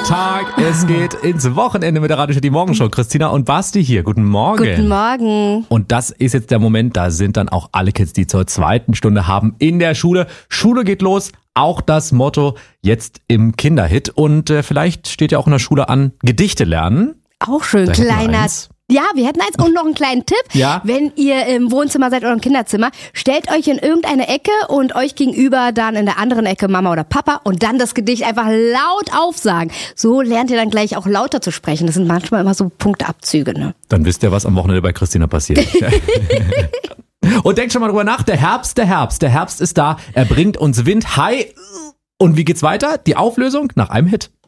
Tag. Es geht ins Wochenende mit der Radio City Morgenshow. Christina und Basti hier. Guten Morgen. Guten Morgen. Und das ist jetzt der Moment, da sind dann auch alle Kids, die zur zweiten Stunde haben in der Schule. Schule geht los. Auch das Motto jetzt im Kinderhit. Und vielleicht steht ja auch in der Schule an, Gedichte lernen. Auch schön. Da hätten wir Kleiner. eins. Ja, wir hätten eins und noch einen kleinen Tipp. Ja. Wenn ihr im Wohnzimmer seid oder im Kinderzimmer, stellt euch in irgendeine Ecke und euch gegenüber dann in der anderen Ecke Mama oder Papa und dann das Gedicht einfach laut aufsagen. So lernt ihr dann gleich auch lauter zu sprechen. Das sind manchmal immer so Punktabzüge, ne? Dann wisst ihr, was am Wochenende bei Christina passiert. Und denkt schon mal drüber nach, der Herbst ist da. Er bringt uns Wind. Hi. Und wie geht's weiter? Die Auflösung nach einem Hit.